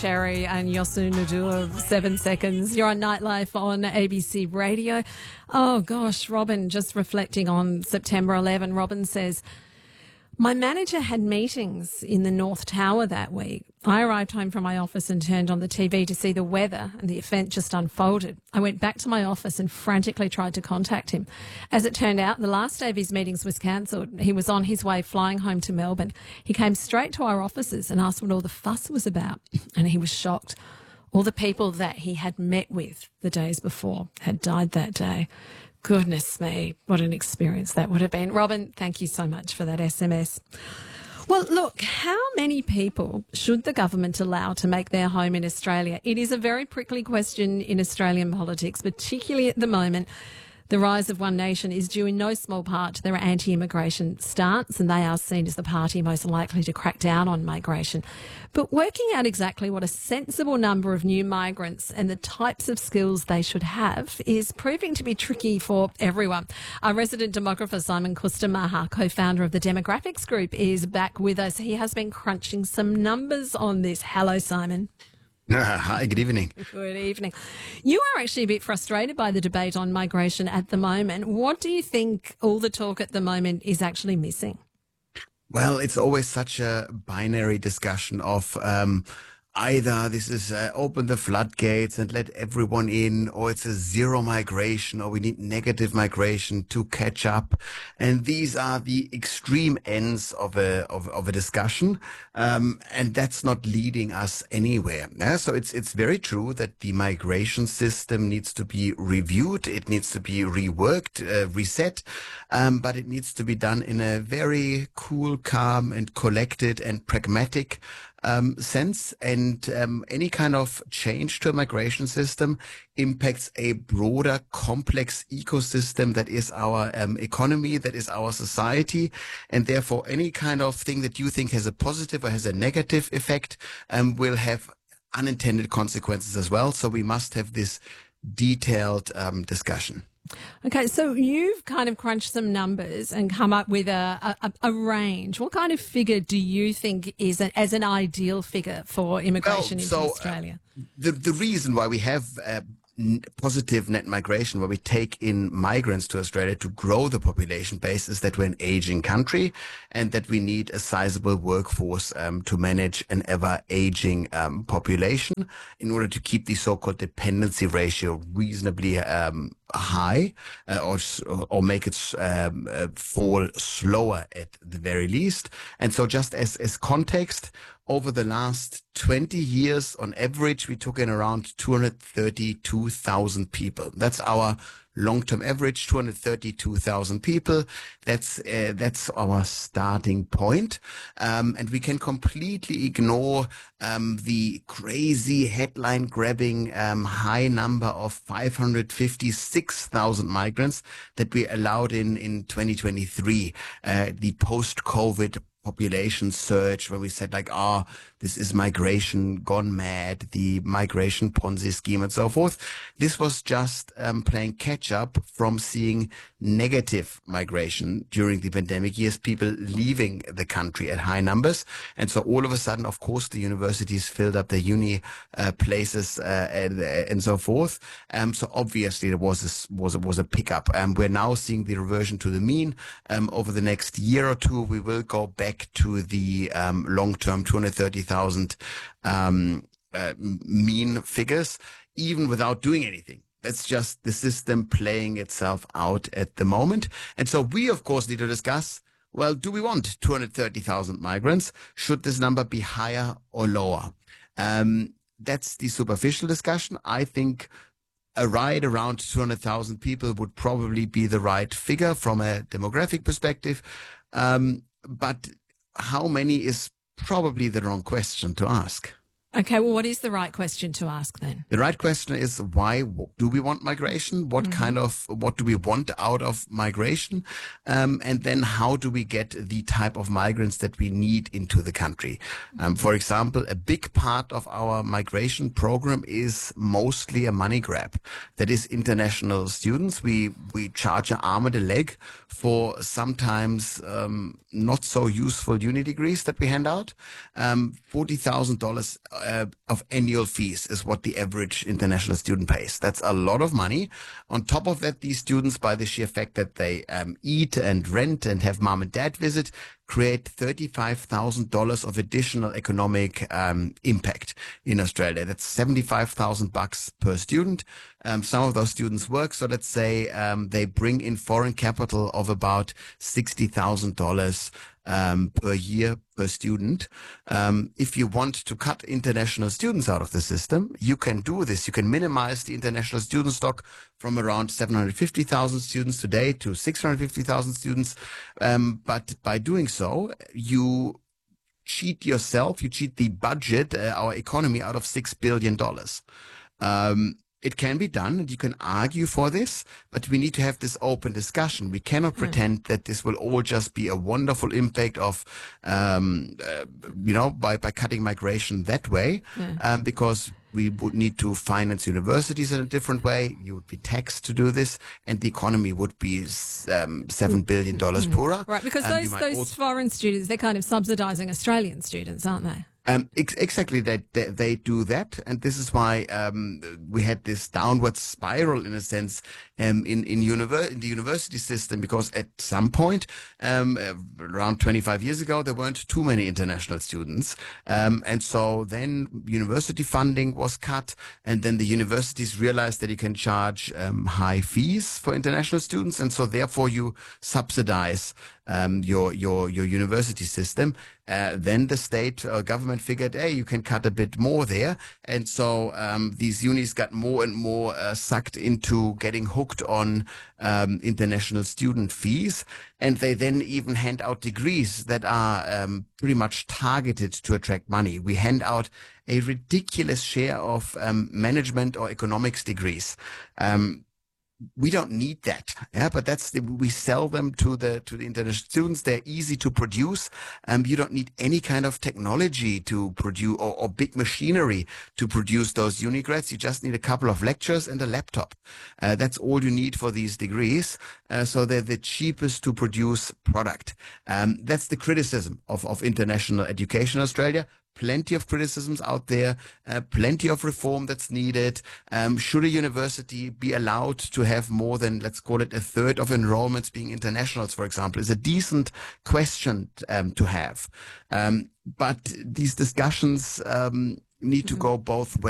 Cherry and Yosu Nadu of 7 Seconds. You're on Nightlife on ABC Radio. Oh gosh, Robin, just reflecting on September 11, Robin says, my manager had meetings in the North Tower that week. I arrived home from my office and turned on the TV to see the weather, and the event just unfolded. I went back to my office and frantically tried to contact him. As it turned out, the last day of his meetings was cancelled. He was on his way flying home to Melbourne. He came straight to our offices and asked what all the fuss was about, and he was shocked. All the people that he had met with the days before had died that day. Goodness me, what an experience that would have been. Robin, thank you so much for that SMS. Well, look, how many people should the government allow to make their home in Australia? It is a very prickly question in Australian politics, particularly at the moment. The rise of One Nation is due in no small part to their anti-immigration stance, and they are seen as the party most likely to crack down on migration. But working out exactly what a sensible number of new migrants and the types of skills they should have is proving to be tricky for everyone. Our resident demographer, Simon Kustamala, co-founder of the Demographics Group, is back with us. He has been crunching some numbers on this. Hello, Simon. Hi, good evening. Good evening. You are actually a bit frustrated by the debate on migration at the moment. What do you think all the talk at the moment is actually missing? Well, it's always such a binary discussion of either this is open the floodgates and let everyone in, or it's a zero migration, or we need negative migration to catch up. And these are the extreme ends of a discussion. And that's not leading us anywhere. Yeah? So it's very true that the migration system needs to be reviewed. It needs to be reworked, reset. But it needs to be done in a very cool, calm and collected and pragmatic sense, and any kind of change to a migration system impacts a broader, complex ecosystem that is our economy, that is our society, and therefore any kind of thing that you think has a positive or has a negative effect will have unintended consequences as well. So we must have this detailed discussion. Okay, so you've kind of crunched some numbers and come up with a range. What kind of figure do you think is as an ideal figure for immigration into Australia? The reason why we have positive net migration, where we take in migrants to Australia to grow the population base, is that we're an aging country and that we need a sizable workforce to manage an ever-aging population in order to keep the so-called dependency ratio reasonably high, or make it fall slower at the very least. And so just as context, over the last 20 years, on average, we took in around 232,000 people. That's our long-term average, 232,000 people. That's our starting point. And we can completely ignore the crazy headline-grabbing high number of 556,000 migrants that we allowed in 2023, the post-COVID population surge, where we said like, this is migration gone mad, the migration Ponzi scheme and so forth. This was just playing catch up from seeing negative migration during the pandemic years, people leaving the country at high numbers. And so all of a sudden, of course, the universities filled up their uni places and so forth. So obviously there was a pickup. We're now seeing the reversion to the mean. Over the next year or two, we will go back to the long-term 230,000 mean figures, even without doing anything. That's just the system playing itself out at the moment. And so we, of course, need to discuss, well, do we want 230,000 migrants? Should this number be higher or lower? That's the superficial discussion. I think right around 200,000 people would probably be the right figure from a demographic perspective. But how many is probably the wrong question to ask. Okay, well, what is the right question to ask then? The right question is, why do we want migration? What do we want out of migration? And then how do we get the type of migrants that we need into the country? For example, a big part of our migration program is mostly a money grab. That is international students. We charge an arm and a leg for sometimes not so useful uni degrees that we hand out. $40,000 of annual fees is what the average international student pays. That's a lot of money. On top of that, these students, by the sheer fact that they eat and rent and have mom and dad visit, create $35,000 of additional economic impact in Australia. That's $75,000 per student. Some of those students work, so let's say they bring in foreign capital of about $60,000 per year per student. If you want to cut international students out of the system, you can do this. You can minimize the international student stock from around 750,000 students today to 650,000 students. But by doing so, you cheat yourself, you cheat the budget, our economy, out of $6 billion. It can be done, and you can argue for this, but we need to have this open discussion. We cannot pretend that this will all just be a wonderful impact of, by cutting migration that way, because we would need to finance universities in a different way. You would be taxed to do this, and the economy would be $7 billion poorer. Right, because those foreign students, they're kind of subsidising Australian students, aren't they? Exactly, they do that, and this is why we had this downward spiral, in a sense, in the university system, because at some point, around 25 years ago, there weren't too many international students, and so then university funding was cut, and then the universities realized that you can charge high fees for international students, and so therefore you subsidize your university system. Then the state government figured, hey, you can cut a bit more there. And so these unis got more and more sucked into getting hooked on international student fees. And they then even hand out degrees that are pretty much targeted to attract money. We hand out a ridiculous share of management or economics degrees. We don't need that, but we sell them to the international students. They're easy to produce. You don't need any kind of technology to produce or big machinery to produce those uni grads. You just need a couple of lectures and a laptop. That's all you need for these degrees. So they're the cheapest to produce product. That's the criticism of international education in Australia. Plenty of criticisms out there, plenty of reform that's needed. Should a university be allowed to have more than, let's call it, a third of enrollments being internationals, for example, is a decent question to have. But these discussions need to go both ways.